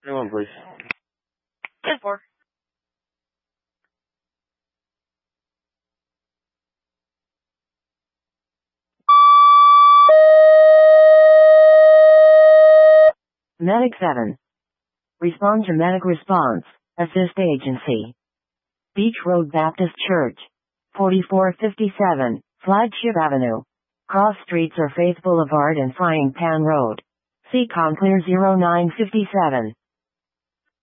One, please. 10-4. Medic 7. Respond to medic response. Assist agency. Beach Road Baptist Church. 4457, Flagship Avenue. Cross streets are Faith Boulevard and Frying Pan Road. Seacon Clear 0957.